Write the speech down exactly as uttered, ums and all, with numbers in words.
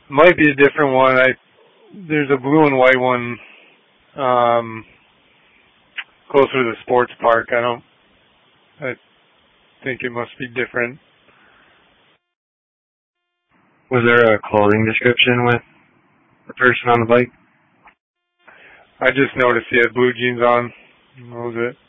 Might be a different one. I there's a blue and white one um, closer to the sports park. I don't. I think it must be different. Was there a clothing description with the person on the bike? I just noticed he had blue jeans on. That was it.